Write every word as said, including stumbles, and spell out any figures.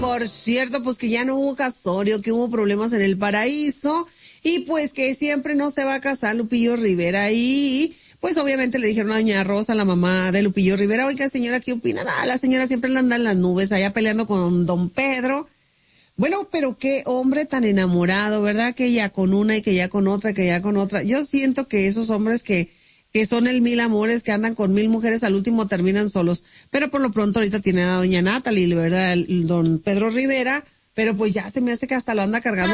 Por cierto, pues que ya no hubo casorio, que hubo problemas en el paraíso y pues que siempre no se va a casar Lupillo Rivera y pues obviamente le dijeron a doña Rosa, la mamá de Lupillo Rivera, oiga señora, ¿qué opina? Nada, la señora siempre anda en las nubes allá peleando con don Pedro. Bueno, pero qué hombre tan enamorado, ¿verdad? Que ya con una y que ya con otra, que ya con otra. Yo siento que esos hombres que que son el mil amores, que andan con mil mujeres, al último terminan solos. Pero por lo pronto ahorita tienen a doña Natalie, ¿verdad? El, don Pedro Rivera, pero pues ya se me hace que hasta lo anda cargando